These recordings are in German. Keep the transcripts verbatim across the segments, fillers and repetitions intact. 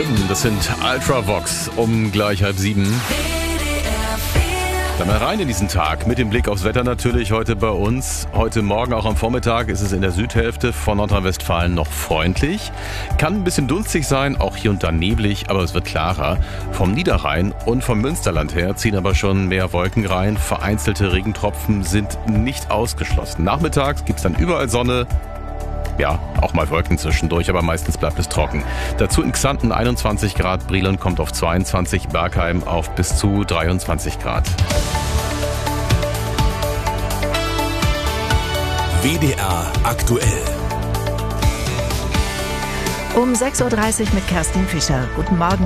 Hymnen, das sind Ultravox um gleich halb sieben. Dann mal rein in diesen Tag mit dem Blick aufs Wetter natürlich heute bei uns. Heute Morgen, auch am Vormittag, ist es in der Südhälfte von Nordrhein-Westfalen noch freundlich. Kann ein bisschen dunstig sein, auch hier und da neblig, aber es wird klarer. Vom Niederrhein und vom Münsterland her ziehen aber schon mehr Wolken rein. Vereinzelte Regentropfen sind nicht ausgeschlossen. Nachmittags gibt es dann überall Sonne. Ja, auch mal Wolken zwischendurch, aber meistens bleibt es trocken. Dazu in Xanten einundzwanzig Grad, Brilon kommt auf zweiundzwanzig, Bergheim auf bis zu dreiundzwanzig Grad. W D R aktuell. Um sechs Uhr dreißig mit Kerstin Fischer. Guten Morgen.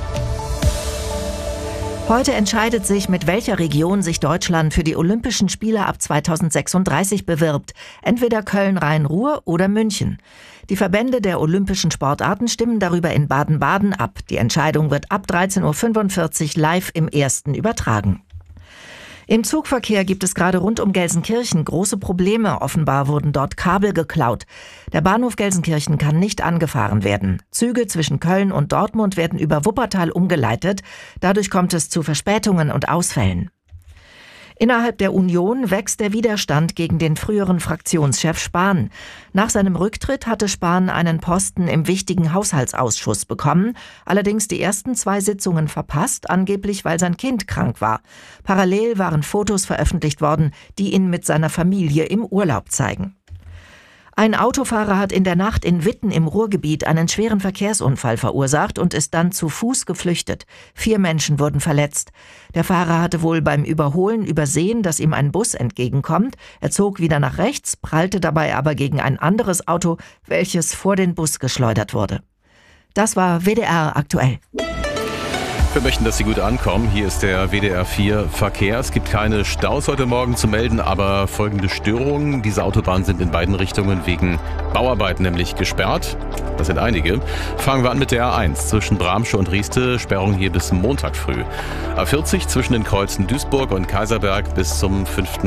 Heute entscheidet sich, mit welcher Region sich Deutschland für die Olympischen Spiele ab zweitausendsechsunddreißig bewirbt. Entweder Köln-Rhein-Ruhr oder München. Die Verbände der olympischen Sportarten stimmen darüber in Baden-Baden ab. Die Entscheidung wird ab dreizehn Uhr fünfundvierzig live im Ersten übertragen. Im Zugverkehr gibt es gerade rund um Gelsenkirchen große Probleme. Offenbar wurden dort Kabel geklaut. Der Bahnhof Gelsenkirchen kann nicht angefahren werden. Züge zwischen Köln und Dortmund werden über Wuppertal umgeleitet. Dadurch kommt es zu Verspätungen und Ausfällen. Innerhalb der Union wächst der Widerstand gegen den früheren Fraktionschef Spahn. Nach seinem Rücktritt hatte Spahn einen Posten im wichtigen Haushaltsausschuss bekommen, allerdings die ersten zwei Sitzungen verpasst, angeblich weil sein Kind krank war. Parallel waren Fotos veröffentlicht worden, die ihn mit seiner Familie im Urlaub zeigen. Ein Autofahrer hat in der Nacht in Witten im Ruhrgebiet einen schweren Verkehrsunfall verursacht und ist dann zu Fuß geflüchtet. Vier Menschen wurden verletzt. Der Fahrer hatte wohl beim Überholen übersehen, dass ihm ein Bus entgegenkommt. Er zog wieder nach rechts, prallte dabei aber gegen ein anderes Auto, welches vor den Bus geschleudert wurde. Das war W D R aktuell. Wir möchten, dass Sie gut ankommen. Hier ist der W D R vier Verkehr. Es gibt keine Staus heute Morgen zu melden, aber folgende Störungen. Diese Autobahnen sind in beiden Richtungen wegen Bauarbeiten nämlich gesperrt. Das sind einige. Fangen wir an mit der A eins. Zwischen Bramsche und Rieste, Sperrung hier bis Montag früh. A vierzig zwischen den Kreuzen Duisburg und Kaiserberg bis zum fünften